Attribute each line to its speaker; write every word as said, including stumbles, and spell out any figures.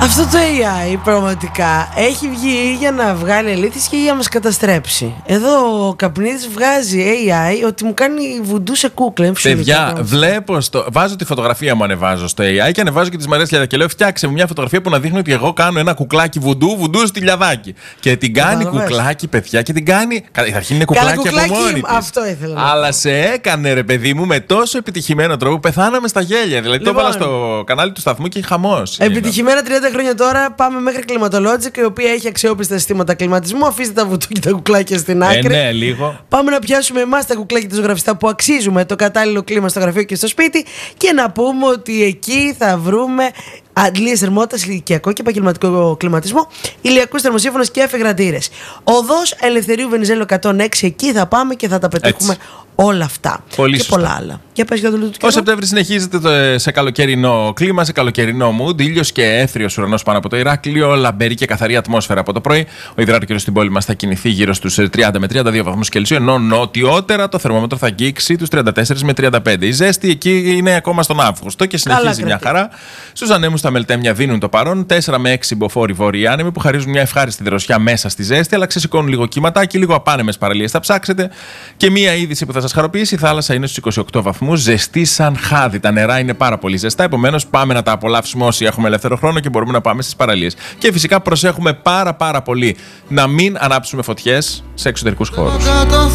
Speaker 1: Αυτό το έι άι πραγματικά έχει βγει για να βγάλει αλήθειες και για να μας καταστρέψει. Εδώ ο Καπνίδης βγάζει έι άι ότι μου κάνει βουντού σε κούκλα.
Speaker 2: Παιδιά, βλέπω στο... βάζω τη φωτογραφία μου, ανεβάζω στο έι άι και ανεβάζω και τις Μαρίας και λέω: φτιάξε μου μια φωτογραφία που να δείχνει ότι εγώ κάνω ένα κουκλάκι βουντού, βουντού στη Λιαδάκη. Και την κάνει κουκλάκι, παιδιά, και την κάνει. Καταρχήν είναι κουκλάκι, κουκλάκι από μόνη της.
Speaker 1: Αυτό ήθελα να
Speaker 2: Αλλά σε έκανε, ρε παιδί μου, με τόσο επιτυχημένο τρόπο που πεθάναμε στα γέλια. Δηλαδή λοιπόν, το έβαλα στο κανάλι του σταθμού και χαμός.
Speaker 1: Επιτυχημένα τριάντα χρόνια τώρα πάμε μέχρι Climatologic, η οποία έχει αξιόπιστα συστήματα κλιματισμού. Αφήστε τα βουντού και τα κουκλάκια στην άκρη.
Speaker 2: Ε, ναι, λίγο.
Speaker 1: Πάμε να πιάσουμε εμάς τα κουκλάκια του ζωγραφιστά που αξίζουμε το κατάλληλο κλίμα στο γραφείο και στο σπίτι και να πούμε ότι εκεί θα βρούμε αντλίες θερμότητας, ηλικιακό και επαγγελματικό κλιματισμό, ηλιακούς θερμοσύμφωνους και αφιγραντήρες. Οδός Ελευθερίου Βενιζέλου εκατόν έξι, εκεί θα πάμε και θα τα πετύχουμε όλα αυτά.
Speaker 2: Πολύ
Speaker 1: και
Speaker 2: σωστά.
Speaker 1: πολλά άλλα. Για πες για το λούτο.
Speaker 2: Ο Σεπτέμβρης συνεχίζεται σε καλοκαιρινό κλίμα, σε καλοκαιρινό mood, ήλιος και έθριος ουρανός πάνω από το Ηράκλειο, λαμπερή και καθαρή ατμόσφαιρα από το πρωί. Ο υδράτοκυρος στην πόλη μας θα κινηθεί γύρω στους τριάντα με τριάντα δύο βαθμούς Κελσίου, ενώ νοτιότερα το θερμόμετρο θα αγγίξει τους τριάντα τέσσερα με τριάντα πέντε. Η ζέστη εκεί είναι ακόμα στον Αύγουστο και συνεχίζει μια χαρά. Στους ανέμους τα μελτέμια δίνουν το παρόν, τέσσερα με έξι μποφόρ βόρειοι άνεμοι που χαρίζουν μια ευχάριστη δροσιά μέσα στη ζέστη, αλλά ξεσηκώνουν λίγο κύματάκι, λίγο απάνεμες παραλίες θα ψάξετε. Και μια είδηση που θα σας χαροποιήσει: η θάλασσα είναι στους είκοσι οκτώ βαθμούς, ζεστή σαν χάδι. Τα νερά είναι πάρα πολύ ζεστά, επομένως πάμε να τα απολαύσουμε όσοι έχουμε ελεύθερο χρόνο και μπορούμε να πάμε στις παραλίες. Και φυσικά προσέχουμε πάρα πάρα πολύ να μην ανάψουμε φωτιές σε εξωτερικούς χώρους.